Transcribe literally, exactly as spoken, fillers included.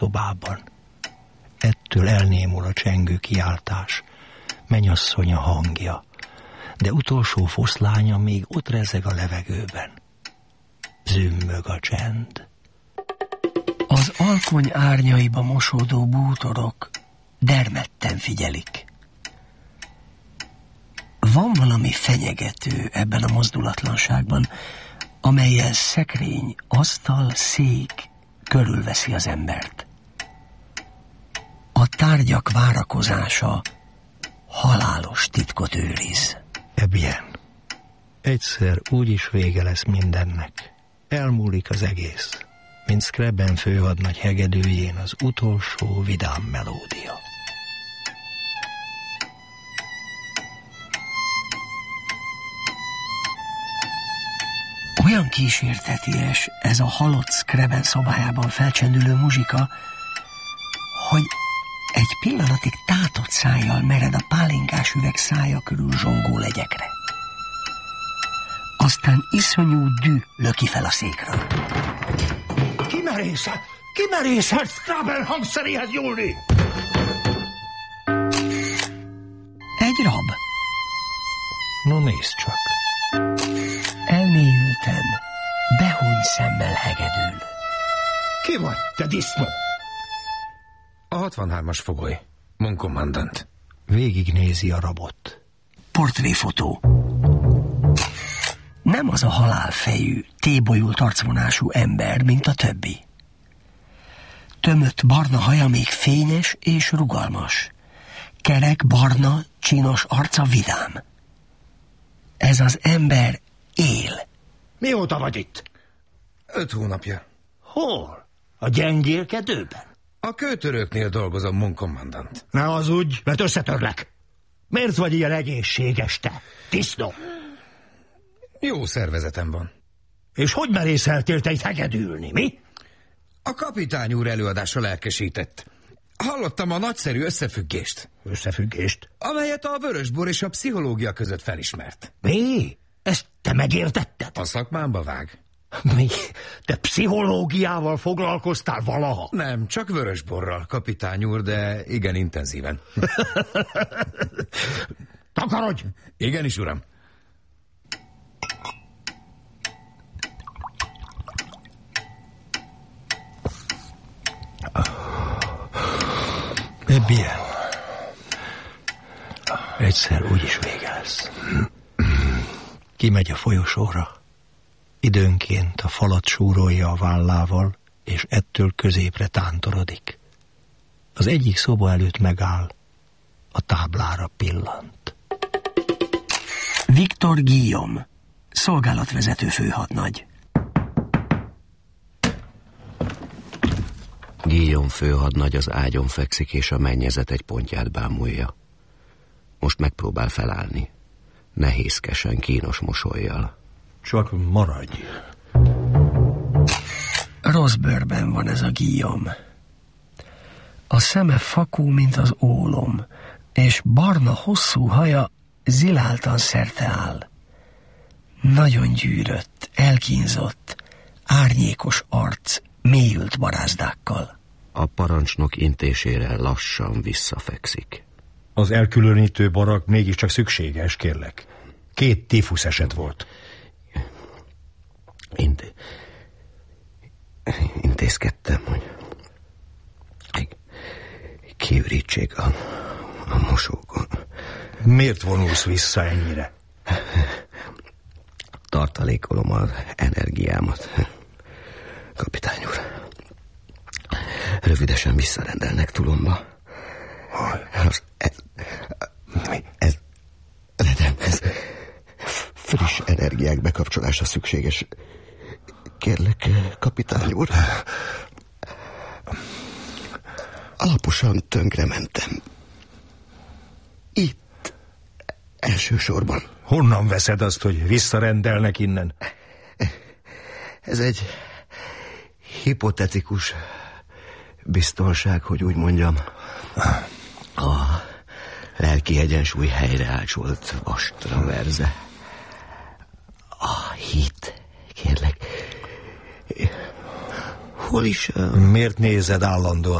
szobában. Ettől elnémul a csengő kiáltás, mennyasszonya hangja, de utolsó foszlánya még ott rezeg a levegőben. Zümmög a csend. Az alkony árnyaiba mosódó bútorok dermedten figyelik. Van valami fenyegető ebben a mozdulatlanságban, amellyel szekrény, asztal, szék körülveszi az embert. A tárgyak várakozása halálos titkot őriz. Ebben. Egyszer úgyis vége lesz mindennek. Elmúlik az egész, mint Scrabben főhadnagy hegedűjén az utolsó vidám melódia. Olyan kísérteties ez a halott Scrabben szobájában felcsendülő muzsika, hogy egy pillanatig tátott szájjal mered a pálinkás üveg szája körül zsongó legyekre. Aztán iszonyú dű löki fel a székről. Kimerészhet, kimerészhet Scrabben hangszeréhez nyúlni! Egy rab. No, nézd csak. Elmélyülten, behúny szemmel hegedül. Ki vagy, te disznó? A hatvanhármas fogoly, Mon Commandant. Végignézi a rabot. Portréfotó. Nem az a halálfejű, tébolyult arcvonású ember, mint a többi. Tömött barna haja még fényes és rugalmas. Kerek, barna, csinos arca vidám. Ez az ember él. Mióta vagy itt? Öt hónapja. Hol? A gyengélkedőben? A kőtörőknél dolgozom, Mon Commandant. Ne hazudj, mert összetörlek. Miért vagy ilyen egészséges, te? Disznó. Jó szervezetem van. És hogy merészeltél te itt hegedülni, mi? A kapitány úr előadása lelkesített. Hallottam a nagyszerű összefüggést. Összefüggést? Amelyet a vörösbor és a pszichológia között felismert. Mi? Ezt te megértetted? A szakmámba vág. Mi? Te pszichológiával foglalkoztál valaha? Nem, csak vörösborral, kapitány úr, de igen intenzíven. Takarodj! Igenis, uram. Ebben. Egyszer úgyis vége lesz. Kimegy a folyosóra. Időnként a falat súrolja a vállával, és ettől középre tántorodik. Az egyik szoba előtt megáll, a táblára pillant. Viktor Guillaume, szolgálatvezető főhadnagy. Guillaume főhadnagy az ágyon fekszik, és a mennyezet egy pontját bámulja. Most megpróbál felállni. Nehézkesen, kínos mosollyal. Csak maradj. Rossz bőrben van ez a Guillaume. A szeme fakó, mint az ólom, és barna, hosszú haja ziláltan szerte áll. Nagyon gyűrött, elkínzott, árnyékos arc, mélyült barázdákkal. A parancsnok intésére lassan visszafekszik. Az elkülönítő barak mégiscsak szükséges, kérlek. Két tífusz eset volt. Int... Intézkedtem, hogy kiürítsék a, a mosógon. Miért vonulsz vissza ennyire? Tartalékolom az energiámat, kapitány úr. Rövidesen visszarendelnek Toulonba. Az, ez, ez, de nem, ez friss energiák bekapcsolása szükséges. Kérlek, kapitány úr. Alaposan tönkrementem. Itt, elsősorban. Honnan veszed azt, hogy visszarendelnek innen? Ez egy hipotetikus biztonság, hogy úgy mondjam. A lelki egyensúly helyreácsolt vastraverze. A hit, kérlek. hol is... Uh... Miért nézed állandóan